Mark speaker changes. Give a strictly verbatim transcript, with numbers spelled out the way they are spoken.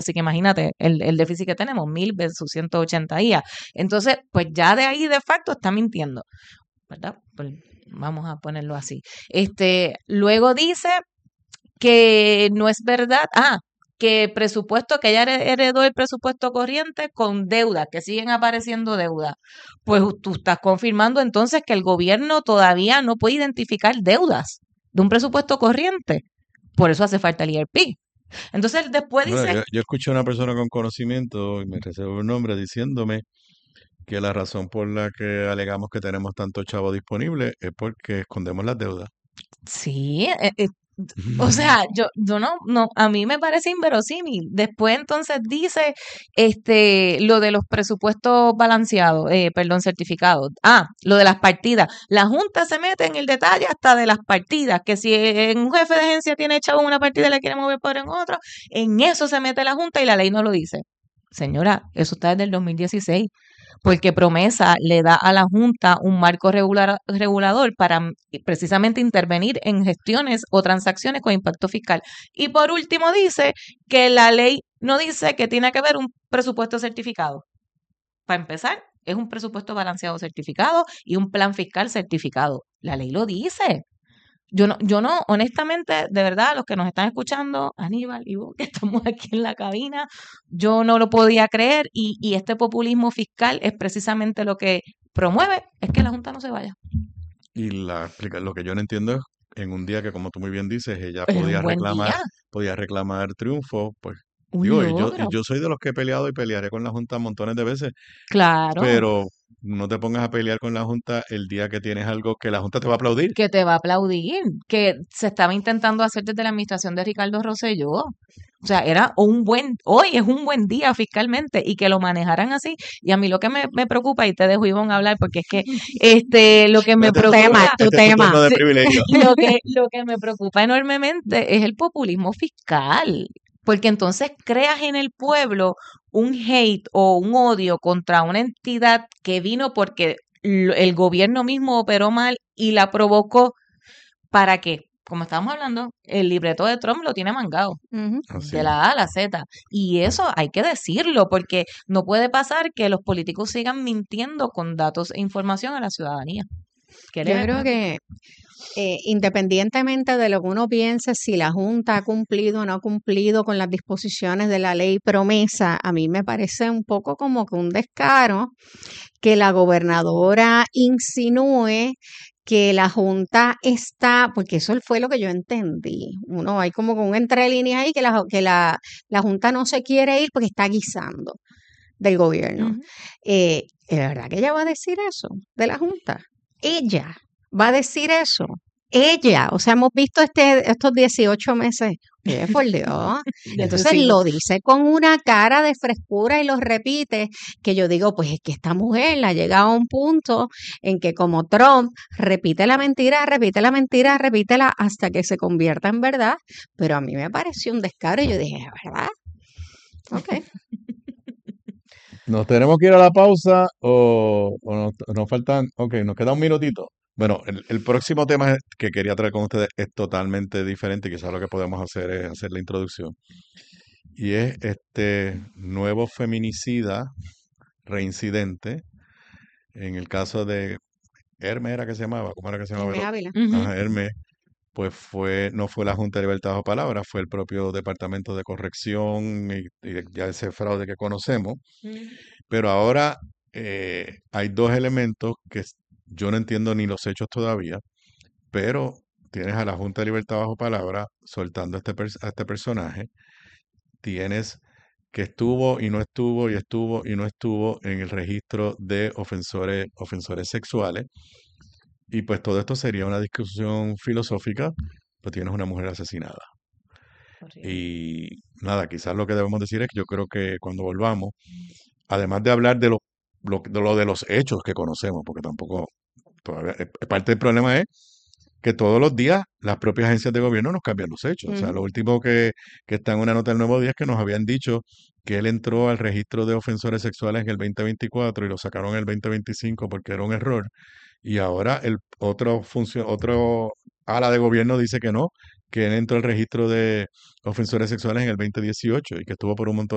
Speaker 1: así que imagínate el, el déficit que tenemos, mil versus ciento ochenta I A. Entonces, pues ya de ahí de facto está mintiendo, ¿verdad? Pues vamos a ponerlo así. Este, luego dice que no es verdad, ah, que presupuesto, que ella heredó el presupuesto corriente con deuda, que siguen apareciendo deudas. Pues tú estás confirmando entonces que el gobierno todavía no puede identificar deudas de un presupuesto corriente. Por eso hace falta el I R P. Entonces después
Speaker 2: Bueno,
Speaker 1: dice...
Speaker 2: yo, yo escuché a una persona con conocimiento, y me reservo el nombre, diciéndome que la razón por la que alegamos que tenemos tanto chavo disponible es porque escondemos las deudas.
Speaker 1: Sí, eh, eh, o sea, yo, yo no, no, a mí me parece inverosímil. Después entonces dice este lo de los presupuestos balanceados, eh, perdón, certificados. Ah, lo de las partidas. La Junta se mete en el detalle hasta de las partidas, que si en un jefe de agencia tiene echado en una partida y le quiere mover por en otra, en eso se mete la Junta y la ley no lo dice. Señora, eso está desde el dos mil dieciséis, porque Promesa le da a la Junta un marco regular, regulador para mm, precisamente intervenir en gestiones o transacciones con impacto fiscal. Y por último dice que la ley no dice que tiene que haber un presupuesto certificado. Para empezar, es un presupuesto balanceado certificado y un plan fiscal certificado. La ley lo dice. Yo no, yo no, honestamente, de verdad, los que nos están escuchando, Aníbal y vos que estamos aquí en la cabina, yo no lo podía creer y, y este populismo fiscal es precisamente lo que promueve, es que la Junta no se vaya.
Speaker 2: Y la, explica- lo que yo no entiendo es, en un día que, como tú muy bien dices, ella
Speaker 1: Es un
Speaker 2: podía
Speaker 1: buen día,
Speaker 2: reclamar, podía reclamar triunfo, pues
Speaker 1: un
Speaker 2: digo, y yo, y
Speaker 1: logro,
Speaker 2: yo soy de los que he peleado y pelearé con la Junta montones de veces,
Speaker 1: claro,
Speaker 2: pero no te pongas a pelear con la Junta el día que tienes algo que la Junta te va a aplaudir.
Speaker 1: que te va a aplaudir, que se estaba intentando hacer desde la administración de Ricardo Rosselló. O sea, era un buen, hoy es un buen día fiscalmente y que lo manejaran así. Y a mí lo que me, me preocupa, y te dejo Ivonne hablar, porque es que este, lo que
Speaker 2: Pues
Speaker 1: me
Speaker 2: este es tu turno,
Speaker 1: preocupa,
Speaker 2: este es tu turno de
Speaker 1: sí,
Speaker 2: privilegio.
Speaker 1: lo que, lo que me preocupa enormemente es el populismo fiscal. Porque entonces creas en el pueblo un hate o un odio contra una entidad que vino porque l- el gobierno mismo operó mal y la provocó. ¿Para qué? Como estábamos hablando, el libreto de Trump lo tiene mangado,
Speaker 3: Ujú.
Speaker 2: Así
Speaker 1: de
Speaker 2: es.
Speaker 1: la A a la Z. Y eso hay que decirlo, porque no puede pasar que los políticos sigan mintiendo con datos e información a la ciudadanía. ¿Qué
Speaker 3: Yo
Speaker 1: le-
Speaker 3: creo que eh, independientemente de lo que uno piense, si la Junta ha cumplido o no ha cumplido con las disposiciones de la ley promesa, a mí me parece un poco como que un descaro que la gobernadora insinúe que la Junta está, porque eso fue lo que yo entendí. Uno hay como que un entre líneas ahí que la, que la, la Junta no se quiere ir porque está guisando del gobierno.
Speaker 1: Ujú.
Speaker 3: Eh, ¿es verdad que ella va a decir eso de la Junta? Ella va a decir eso. Ella, o sea, hemos visto este, estos dieciocho meses. Oye, por Dios. Y entonces
Speaker 1: Necesito.
Speaker 3: lo dice con una cara de frescura y lo repite, que yo digo, pues es que esta mujer ha llegado a un punto en que como Trump repite la mentira, repite la mentira, repítela hasta que se convierta en verdad. Pero a mí me pareció un descaro y yo dije, ¿verdad? Ok.
Speaker 2: ¿Nos tenemos que ir a la pausa o, o nos, nos faltan? Ok, nos queda un minutito. Bueno, el, el próximo tema que quería traer con ustedes es totalmente diferente y quizás lo que podemos hacer es hacer la introducción. Y es este nuevo feminicida reincidente. En el caso de Hermes, ¿era que se llamaba? ¿Cómo era que se llamaba?
Speaker 3: Hermes
Speaker 2: el
Speaker 3: Ávila.
Speaker 1: Ujú.
Speaker 2: Ajá, Hermes, pues fue, no fue la Junta de Libertad Bajo Palabra, fue el propio Departamento de Corrección y, y ya ese fraude que conocemos.
Speaker 1: Ujú.
Speaker 2: Pero ahora eh, hay dos elementos que s- yo no entiendo ni los hechos todavía, pero tienes a la Junta de Libertad Bajo Palabra soltando a este, pers- a este personaje, tienes que estuvo y no estuvo y estuvo y no estuvo en el registro de ofensores, ofensores sexuales, y pues todo esto sería una discusión filosófica, pues tienes una mujer asesinada.
Speaker 1: Horrible.
Speaker 2: Y nada, quizás lo que debemos decir es que yo creo que cuando volvamos, además de hablar de lo, lo- de lo de los hechos que conocemos, porque tampoco todavía, eh, parte del problema es que todos los días las propias agencias de gobierno nos cambian los hechos. O sea,
Speaker 3: Ujú.
Speaker 2: lo último que, que está en una nota del Nuevo Día es que nos habían dicho que él entró al registro de ofensores sexuales en el dos mil veinticuatro y lo sacaron en el dos mil veinticinco porque era un error. Y ahora el otro funcio- otro ala de gobierno dice que no, que él entró al registro de ofensores sexuales en el dos mil dieciocho y que estuvo por un montón